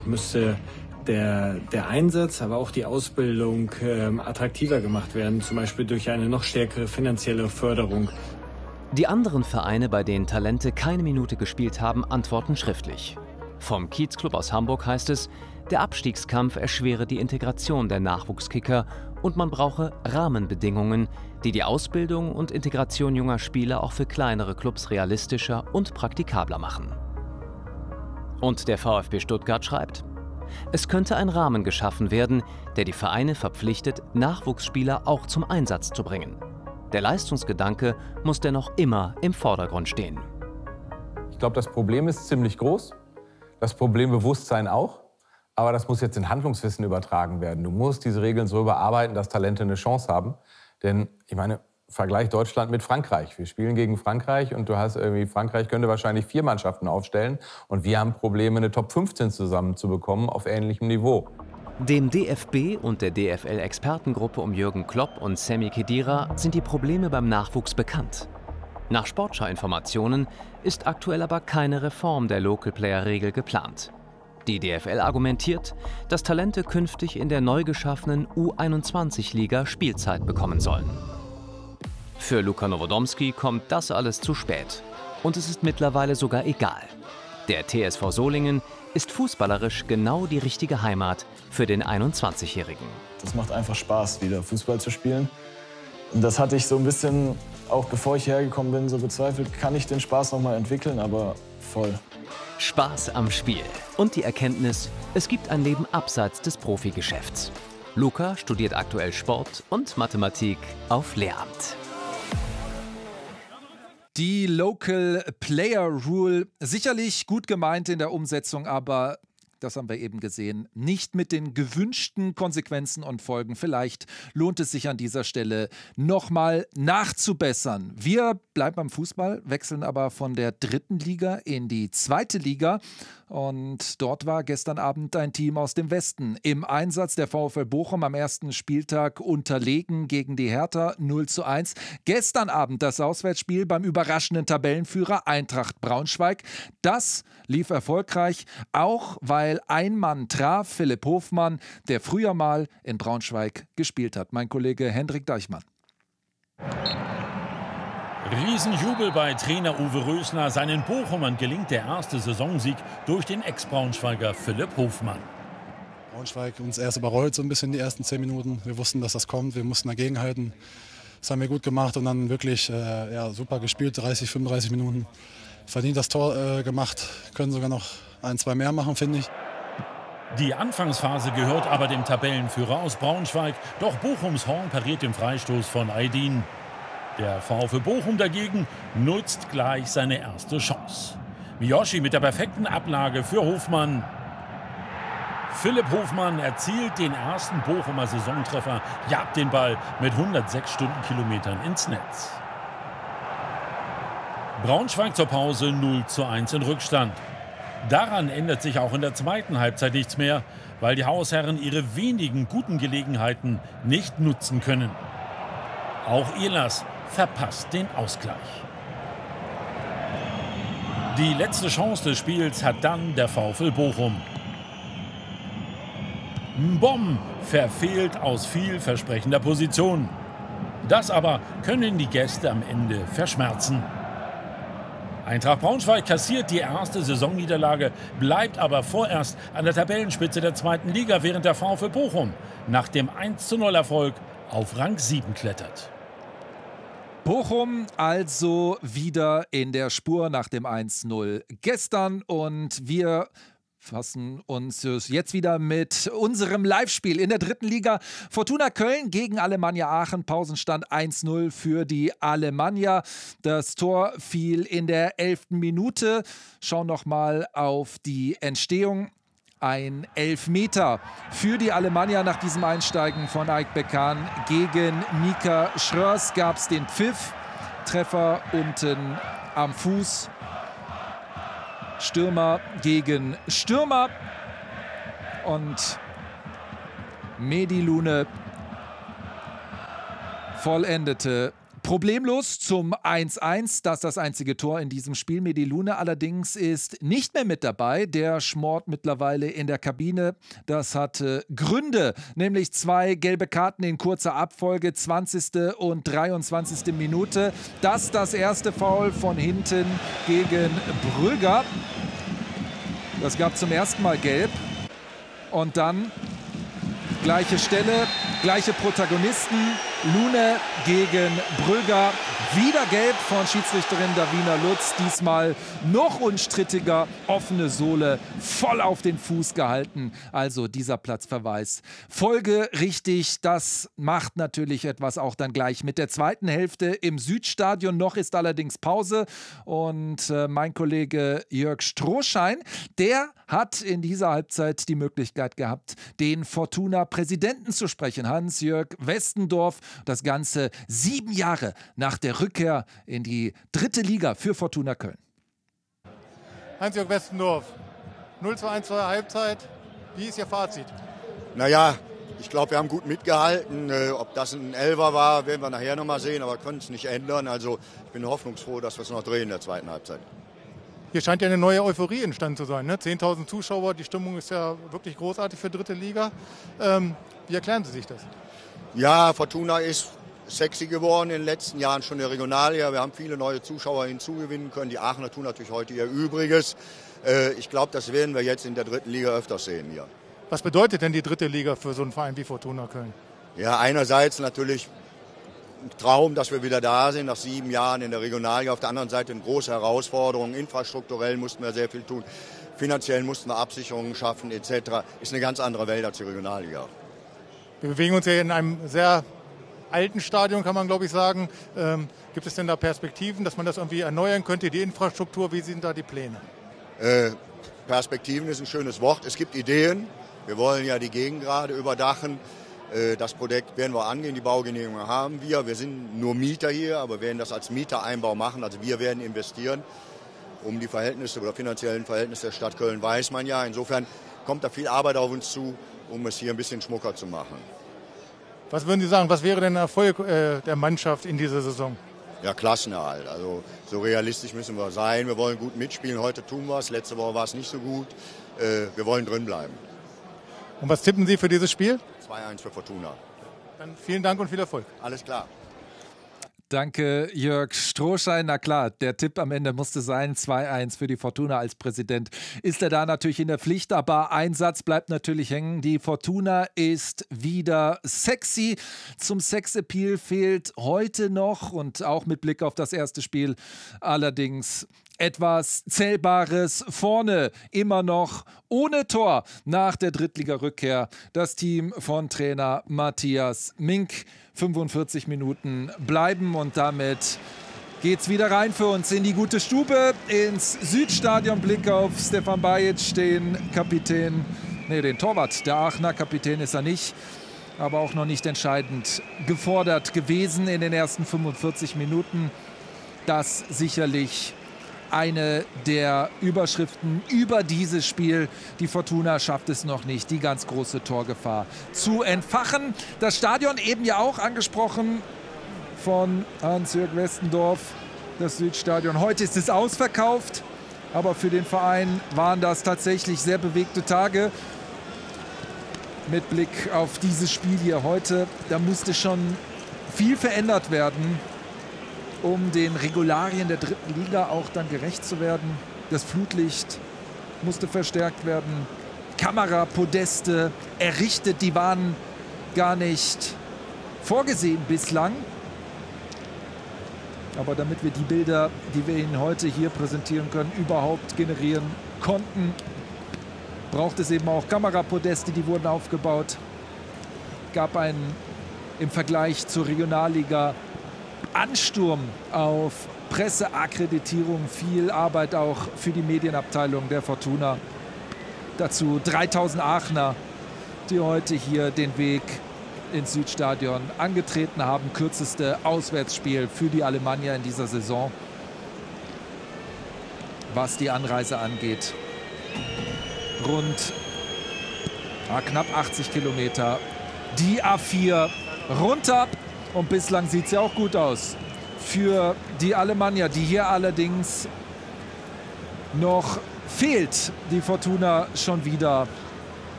Müsste der Einsatz, aber auch die Ausbildung attraktiver gemacht werden, zum Beispiel durch eine noch stärkere finanzielle Förderung. Die anderen Vereine, bei denen Talente keine Minute gespielt haben, antworten schriftlich. Vom Kiezclub aus Hamburg heißt es, der Abstiegskampf erschwere die Integration der Nachwuchskicker und man brauche Rahmenbedingungen, die die Ausbildung und Integration junger Spieler auch für kleinere Clubs realistischer und praktikabler machen. Und der VfB Stuttgart schreibt: Es könnte ein Rahmen geschaffen werden, der die Vereine verpflichtet, Nachwuchsspieler auch zum Einsatz zu bringen. Der Leistungsgedanke muss dennoch immer im Vordergrund stehen. Ich glaube, das Problem ist ziemlich groß, das Problembewusstsein auch, aber das muss jetzt in Handlungswissen übertragen werden. Du musst diese Regeln so überarbeiten, dass Talente eine Chance haben. Denn ich meine, Vergleich Deutschland mit Frankreich. Wir spielen gegen Frankreich und du hast irgendwie, Frankreich könnte wahrscheinlich 4 Mannschaften aufstellen und wir haben Probleme, eine Top 15 zusammenzubekommen auf ähnlichem Niveau. Dem DFB und der DFL-Expertengruppe um Jürgen Klopp und Sami Khedira sind die Probleme beim Nachwuchs bekannt. Nach Sportschau-Informationen ist aktuell aber keine Reform der Local-Player-Regel geplant. Die DFL argumentiert, dass Talente künftig in der neu geschaffenen U21-Liga Spielzeit bekommen sollen. Für Luka Nowodomski kommt das alles zu spät. Und es ist mittlerweile sogar egal. Der TSV Solingen ist fußballerisch genau die richtige Heimat für den 21-Jährigen. Es macht einfach Spaß, wieder Fußball zu spielen. Und das hatte ich so ein bisschen, auch bevor ich hergekommen bin, so bezweifelt, kann ich den Spaß noch mal entwickeln, aber voll. Spaß am Spiel und die Erkenntnis, es gibt ein Leben abseits des Profigeschäfts. Luka studiert aktuell Sport und Mathematik auf Lehramt. Die Local Player Rule, sicherlich gut gemeint in der Umsetzung, aber das haben wir eben gesehen, nicht mit den gewünschten Konsequenzen und Folgen. Vielleicht lohnt es sich an dieser Stelle nochmal nachzubessern. Wir bleiben beim Fußball, wechseln aber von der 3. Liga in die 2. Liga. Und dort war gestern Abend ein Team aus dem Westen im Einsatz. Der VfL Bochum am ersten Spieltag unterlegen gegen die Hertha 0:1. Gestern Abend das Auswärtsspiel beim überraschenden Tabellenführer Eintracht Braunschweig. Das lief erfolgreich, auch weil ein Mann traf, Philipp Hofmann, der früher mal in Braunschweig gespielt hat. Mein Kollege Hendrik Deichmann. Riesenjubel bei Trainer Uwe Rösner. Seinen Bochumern gelingt der erste Saisonsieg durch den Ex-Braunschweiger Philipp Hofmann. Braunschweig uns erst überrollt so ein bisschen die ersten 10 Minuten. Wir wussten, dass das kommt. Wir mussten dagegenhalten. Das haben wir gut gemacht und dann wirklich super gespielt, 30, 35 Minuten. Verdient das Tor gemacht. Können sogar noch 1, 2 mehr machen, finde ich. Die Anfangsphase gehört aber dem Tabellenführer aus Braunschweig. Doch Bochums Horn pariert den Freistoß von Aydin. Der VfL Bochum dagegen nutzt gleich seine erste Chance. Miyoshi mit der perfekten Ablage für Hofmann. Philipp Hofmann erzielt den ersten Bochumer Saisontreffer, jagt den Ball mit 106 Stundenkilometern ins Netz. Braunschweig zur Pause 0:1 in Rückstand. Daran ändert sich auch in der zweiten Halbzeit nichts mehr, weil die Hausherren ihre wenigen guten Gelegenheiten nicht nutzen können. Auch Ehlers verpasst den Ausgleich. Die letzte Chance des Spiels hat dann der VfL Bochum. Mbom verfehlt aus vielversprechender Position. Das aber können die Gäste am Ende verschmerzen. Eintracht Braunschweig kassiert die erste Saisonniederlage, bleibt aber vorerst an der Tabellenspitze der 2. Liga, während der VfL Bochum nach dem 1:0-Erfolg auf Rang 7 klettert. Bochum also wieder in der Spur nach dem 1:0 gestern und wir fassen uns jetzt wieder mit unserem Live-Spiel in der 3. Liga. Fortuna Köln gegen Alemannia Aachen. Pausenstand 1:0 für die Alemannia. Das Tor fiel in der 11. Minute. Schauen noch mal auf die Entstehung. Ein Elfmeter für die Alemannia nach diesem Einsteigen von Aik Bekan gegen Mika Schröers gab es den Pfiff. Treffer unten am Fuß. Stürmer gegen Stürmer. Und Mehdi Lune vollendete problemlos zum 1:1. Das ist das einzige Tor in diesem Spiel. Mehdi Lune allerdings ist nicht mehr mit dabei. Der schmort mittlerweile in der Kabine. Das hatte Gründe, nämlich 2 gelbe Karten in kurzer Abfolge, 20. und 23. Minute. Das erste Foul von hinten gegen Brügger. Das gab zum ersten Mal gelb. Und dann gleiche Stelle, gleiche Protagonisten. Lune gegen Brügger. Wieder gelb von Schiedsrichterin Davina Lutz. Diesmal noch unstrittiger. Offene Sohle, voll auf den Fuß gehalten. Also dieser Platzverweis folgerichtig. Das macht natürlich etwas auch dann gleich mit der zweiten Hälfte im Südstadion. Noch ist allerdings Pause. Und mein Kollege Jörg Strohschein, der hat in dieser Halbzeit die Möglichkeit gehabt, den Fortuna-Präsidenten zu sprechen. Hans-Jörg Westendorf. Das Ganze 7 Jahre nach der Rückkehr in die 3. Liga für Fortuna Köln. Hans-Jörg Westendorf, 0:1 zur Halbzeit. Wie ist Ihr Fazit? Naja, ich glaube, wir haben gut mitgehalten. Ob das ein Elfer war, werden wir nachher noch mal sehen, aber können es nicht ändern. Also ich bin hoffnungsfroh, dass wir es noch drehen in der zweiten Halbzeit. Hier scheint ja eine neue Euphorie entstanden zu sein. Ne? 10.000 Zuschauer, die Stimmung ist ja wirklich großartig für 3. Liga. Wie erklären Sie sich das? Ja, Fortuna ist sexy geworden in den letzten Jahren schon in der Regionalliga. Wir haben viele neue Zuschauer hinzugewinnen können. Die Aachener tun natürlich heute ihr Übriges. Ich glaube, das werden wir jetzt in der 3. Liga öfters sehen hier. Was bedeutet denn die 3. Liga für so einen Verein wie Fortuna Köln? Ja, einerseits natürlich ein Traum, dass wir wieder da sind nach 7 Jahren in der Regionalliga. Auf der anderen Seite eine große Herausforderung. Infrastrukturell mussten wir sehr viel tun. Finanziell mussten wir Absicherungen schaffen etc. Ist eine ganz andere Welt als die Regionalliga. Wir bewegen uns ja in einem sehr alten Stadion, kann man glaube ich sagen. Gibt es denn da Perspektiven, dass man das irgendwie erneuern könnte, die Infrastruktur? Wie sind da die Pläne? Perspektiven ist ein schönes Wort. Es gibt Ideen. Wir wollen ja die Gegend gerade überdachen. Das Projekt werden wir angehen, die Baugenehmigung haben wir. Wir sind nur Mieter hier, aber werden das als Mietereinbau machen. Also wir werden investieren. Um die Verhältnisse oder finanziellen Verhältnisse der Stadt Köln weiß man ja. Insofern kommt da viel Arbeit auf uns zu, um es hier ein bisschen schmucker zu machen. Was würden Sie sagen, was wäre denn der Erfolg der Mannschaft in dieser Saison? Ja, Klassenerhalt. Also so realistisch müssen wir sein. Wir wollen gut mitspielen. Heute tun wir es. Letzte Woche war es nicht so gut. Wir wollen drin bleiben. Und was tippen Sie für dieses Spiel? 2:1 für Fortuna. Dann vielen Dank und viel Erfolg. Alles klar. Danke, Jörg Strohschein. Na klar, der Tipp am Ende musste sein, 2:1 für die Fortuna. Als Präsident ist er da natürlich in der Pflicht, aber ein Satz bleibt natürlich hängen. Die Fortuna ist wieder sexy. Zum Sexappeal fehlt heute noch und auch mit Blick auf das erste Spiel allerdings etwas Zählbares vorne. Immer noch ohne Tor nach der Drittliga-Rückkehr. Das Team von Trainer Matthias Mink. 45 Minuten bleiben und damit geht's wieder rein für uns in die gute Stube, ins Südstadion. Blick auf Stefan Bajic, den Torwart. Der Aachener Kapitän ist er nicht, aber auch noch nicht entscheidend gefordert gewesen in den ersten 45 Minuten. Das sicherlich eine der Überschriften über dieses Spiel. Die Fortuna schafft es noch nicht, die ganz große Torgefahr zu entfachen. Das Stadion eben ja auch angesprochen von Hans-Jörg Westendorf, das Südstadion. Heute ist es ausverkauft, aber für den Verein waren das tatsächlich sehr bewegte Tage. Mit Blick auf dieses Spiel hier heute, da musste schon viel verändert werden, um den Regularien der 3. Liga auch dann gerecht zu werden. Das Flutlicht musste verstärkt werden. Kamerapodeste errichtet, die waren gar nicht vorgesehen bislang. Aber damit wir die Bilder, die wir Ihnen heute hier präsentieren können, überhaupt generieren konnten, braucht es eben auch Kamerapodeste, die wurden aufgebaut. Gab einen im Vergleich zur Regionalliga Ansturm auf Presseakkreditierung, viel Arbeit auch für die Medienabteilung der Fortuna. Dazu 3000 Aachener, die heute hier den Weg ins Südstadion angetreten haben. Kürzeste Auswärtsspiel für die Alemannia in dieser Saison, was die Anreise angeht. Knapp 80 Kilometer. Die A4 runter. Und bislang sieht es ja auch gut aus für die Alemannia, die hier allerdings noch fehlt. Die Fortuna schon wieder